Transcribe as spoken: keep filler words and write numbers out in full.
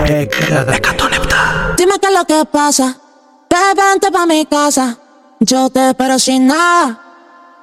Dime qué es lo que pasa, que vente pa' mi casa. Yo te espero sin nada.